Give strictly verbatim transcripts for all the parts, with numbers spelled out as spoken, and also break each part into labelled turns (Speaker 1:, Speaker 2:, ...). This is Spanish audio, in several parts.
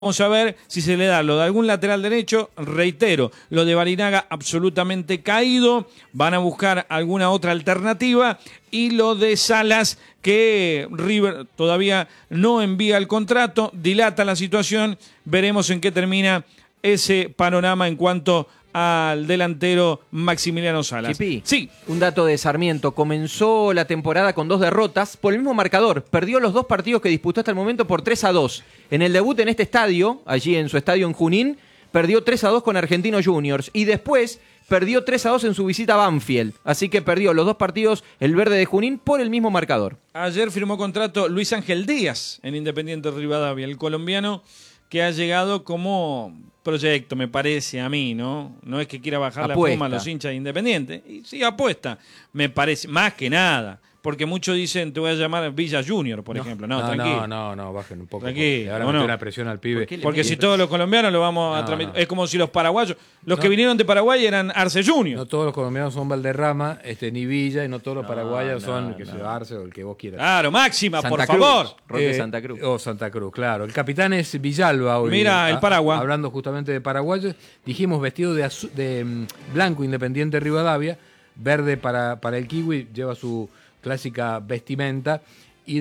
Speaker 1: Vamos a ver si se le da lo de algún lateral derecho. Reitero, lo de Barinaga absolutamente caído. Van a buscar alguna otra alternativa. Y lo de Salas, que River todavía no envía el contrato, dilata la situación. Veremos en qué termina ese panorama en cuanto al delantero Maximiliano Salas.
Speaker 2: Chipi,
Speaker 1: sí.
Speaker 2: Un dato de Sarmiento. Comenzó la temporada con dos derrotas por el mismo marcador. Perdió los dos partidos que disputó hasta el momento por tres a dos. En el debut en este estadio, allí en su estadio en Junín, perdió tres a dos con Argentinos Juniors. Y después perdió tres a dos en su visita a Banfield. Así que perdió los dos partidos el verde de Junín por el mismo marcador.
Speaker 1: Ayer firmó contrato Luis Ángel Díaz en Independiente Rivadavia, el colombiano que ha llegado como proyecto, me parece a mí, ¿no? No es que quiera bajar
Speaker 2: Apuesta.
Speaker 1: la pluma a los hinchas de Independiente. Y sí, apuesta, me parece, más que nada. Porque muchos dicen, te voy a llamar Villa Junior, por
Speaker 3: no,
Speaker 1: ejemplo. No,
Speaker 3: no,
Speaker 1: tranquilo.
Speaker 3: No, no, no, bajen un poco.
Speaker 1: Tranquilo.
Speaker 3: Ahora
Speaker 1: ¿o
Speaker 3: meter
Speaker 1: no?
Speaker 3: una presión al pibe.
Speaker 1: ¿Por porque si todos los colombianos lo vamos
Speaker 3: no,
Speaker 1: a transmitir.
Speaker 3: No.
Speaker 1: Es como si los paraguayos, los
Speaker 3: no.
Speaker 1: que vinieron de Paraguay eran Arce Junior.
Speaker 3: No todos los colombianos son Valderrama, este, ni Villa, y no todos los
Speaker 2: No,
Speaker 3: paraguayos
Speaker 2: no,
Speaker 3: son que
Speaker 2: no.
Speaker 3: sea Arce o el que vos quieras.
Speaker 1: Claro, Máxima,
Speaker 2: Santa
Speaker 1: por
Speaker 2: Cruz,
Speaker 1: favor.
Speaker 2: Roque
Speaker 3: Eh,
Speaker 2: Santa Cruz.
Speaker 3: O Santa Cruz, claro. El capitán es Villalba hoy.
Speaker 1: Mira, el Paraguay.
Speaker 3: Hablando justamente de paraguayos, dijimos vestido de, azul, de um, blanco Independiente Rivadavia, verde para, para el kiwi, lleva su clásica vestimenta. ¿Y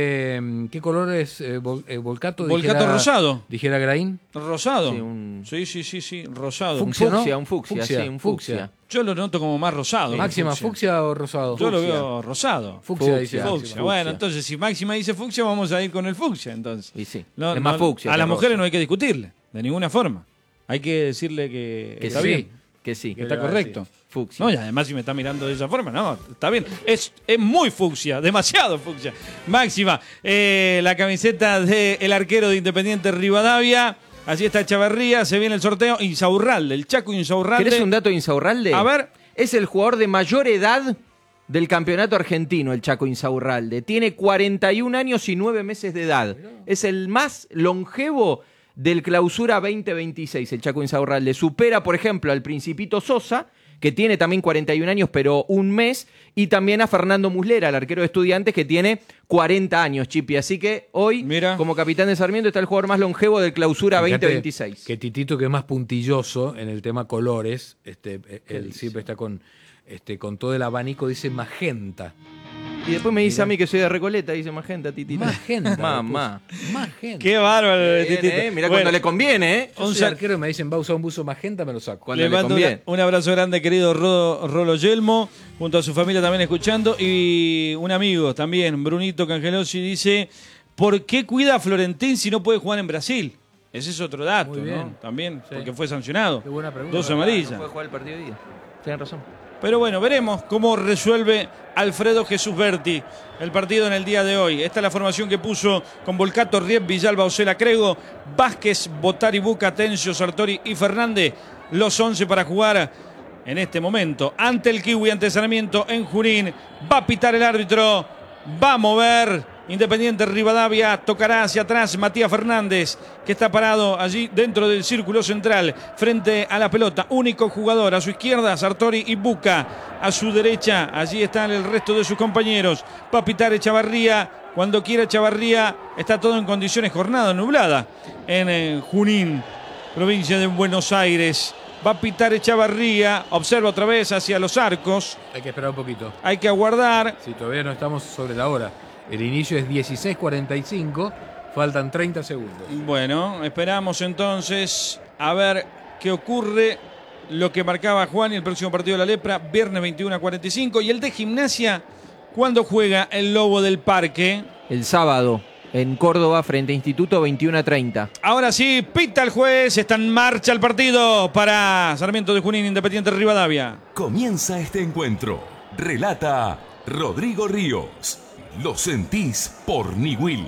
Speaker 3: de qué color es eh, vol, eh, Volcato?
Speaker 1: Volcato
Speaker 3: dijera,
Speaker 1: rosado.
Speaker 3: Dijera Graín.
Speaker 1: Rosado.
Speaker 2: Sí, un...
Speaker 1: sí, sí, sí, sí, rosado.
Speaker 3: Fucsia, ¿no?
Speaker 2: fucsia, un fucsia,
Speaker 3: Fucsia,
Speaker 2: sí, un
Speaker 3: fucsia.
Speaker 2: fucsia.
Speaker 1: Yo lo noto como más rosado.
Speaker 3: Máxima, fucsia. ¿Fucsia o rosado?
Speaker 1: Yo
Speaker 3: Fucsia.
Speaker 1: lo veo rosado.
Speaker 3: Fucsia,
Speaker 2: Fucsia,
Speaker 3: dice.
Speaker 1: Fucsia.
Speaker 2: fucsia.
Speaker 1: Bueno, entonces si Máxima dice fucsia, vamos a ir con el fucsia, entonces.
Speaker 2: Y sí,
Speaker 1: No,
Speaker 2: es más
Speaker 1: no,
Speaker 2: fucsia
Speaker 1: a
Speaker 2: que
Speaker 1: las
Speaker 2: rosa.
Speaker 1: mujeres no hay que discutirle, de ninguna forma. Hay que decirle que,
Speaker 2: Que
Speaker 1: está
Speaker 2: sí,
Speaker 1: bien,
Speaker 2: que sí.
Speaker 1: que está
Speaker 3: le va a
Speaker 1: correcto.
Speaker 2: Fucsia.
Speaker 1: No, y además si me está mirando de esa forma, no, está bien. Es, es muy fucsia, demasiado fucsia. Máxima, eh, la camiseta del arquero de Independiente Rivadavia. Así está Chavarría, se viene el sorteo. Insaurralde, el Chaco Insaurralde.
Speaker 2: ¿Querés un dato de Insaurralde?
Speaker 1: A ver.
Speaker 2: Es el jugador de mayor edad del campeonato argentino, el Chaco Insaurralde. Tiene cuarenta y un años y nueve meses de edad. Es el más longevo del Clausura veinte veintiséis, el Chaco Insaurralde. Supera, por ejemplo, al Principito Sosa, que tiene también cuarenta y un años, pero un mes, y también a Fernando Muslera, el arquero de Estudiantes, que tiene cuarenta años, Chipi. Así que hoy,
Speaker 1: Mira.
Speaker 2: como capitán de Sarmiento, está el jugador más longevo del Clausura
Speaker 3: Fíjate
Speaker 2: veinte veintiséis.
Speaker 3: Que Titito, que es más puntilloso en el tema colores, este, él
Speaker 2: dice?
Speaker 3: siempre está con, este, con todo el abanico, dice magenta.
Speaker 2: Y después me dice a mí que soy de Recoleta, dice Magenta, Titito.
Speaker 3: Magenta.
Speaker 2: Mamá.
Speaker 3: Magenta.
Speaker 1: Qué bárbaro,
Speaker 2: Bien,
Speaker 1: Titito.
Speaker 2: eh, mirá
Speaker 1: Bueno,
Speaker 2: cuando le conviene, ¿eh?
Speaker 3: Yo
Speaker 1: un
Speaker 3: soy
Speaker 1: sal-
Speaker 3: arquero y me dicen va a usar un buzo magenta, me lo saco.
Speaker 2: Cuando
Speaker 1: Le
Speaker 2: le
Speaker 1: mando
Speaker 2: conviene.
Speaker 1: una- un abrazo grande, querido Ro- Rolo Yelmo, junto a su familia también escuchando. Y un amigo también, Brunito Cangelosi, dice: ¿por qué cuida a Florentín si no puede jugar en Brasil? Ese es otro dato,
Speaker 3: Muy bien.
Speaker 1: ¿no? También,
Speaker 3: Sí.
Speaker 1: porque fue sancionado.
Speaker 3: Qué buena pregunta.
Speaker 1: Dos
Speaker 2: No
Speaker 1: amarillas.
Speaker 2: puede jugar el partido de día. Tienen razón.
Speaker 1: Pero bueno, veremos cómo resuelve Alfredo Jesús Berti el partido en el día de hoy. Esta es la formación que puso con Volcato, Riep, Villalba, Osela, Crego, Vázquez, Botari, Buca, Tencio, Sartori y Fernández. Los once para jugar en este momento ante el Kiwi, ante Sarmiento en Junín. Va a pitar el árbitro, va a mover Independiente Rivadavia, tocará hacia atrás Matías Fernández, que está parado allí dentro del círculo central, frente a la pelota. Único jugador, a su izquierda Sartori y Buca, a su derecha, allí están el resto de sus compañeros. Va a pitar Echavarría, cuando quiera Echavarría, está todo en condiciones, jornada nublada en eh, Junín, provincia de Buenos Aires. Va a pitar Echavarría, observa otra vez hacia los arcos,
Speaker 3: Hay que esperar un poquito.
Speaker 1: hay que aguardar.
Speaker 3: Si todavía no estamos sobre la hora. El inicio es dieciséis cuarenta y cinco, faltan treinta segundos.
Speaker 1: Bueno, esperamos entonces a ver qué ocurre. Lo que marcaba Juan y el próximo partido de la Lepra, viernes veintiuno a cuarenta y cinco. Y el de Gimnasia, ¿cuándo juega el Lobo del Parque?
Speaker 2: El sábado, en Córdoba, frente a Instituto, veintiuno a treinta.
Speaker 1: Ahora sí, pita el juez, está en marcha el partido para Sarmiento de Junín, Independiente Rivadavia.
Speaker 4: Comienza este encuentro. Relata Rodrigo Ríos. Lo sentís por Niwil.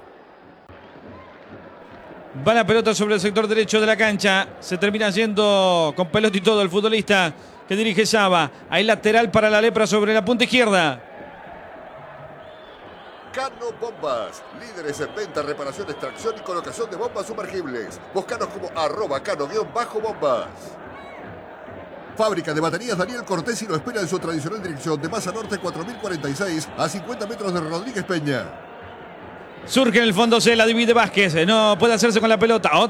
Speaker 1: Va la pelota sobre el sector derecho de la cancha. Se termina yendo con pelota y todo el futbolista que dirige Saba. Hay lateral para la Lepra sobre la punta izquierda.
Speaker 5: Cano Bombas, líderes en venta, reparación, extracción y colocación de bombas sumergibles. Búscanos como arroba cano-bombas. Fábrica de baterías Daniel Cortés y lo espera en su tradicional dirección de Maza Norte cuatro mil cuarenta y seis a cincuenta metros de Rodríguez Peña.
Speaker 1: Surge en el fondo C, la divide Vázquez. No puede hacerse con la pelota.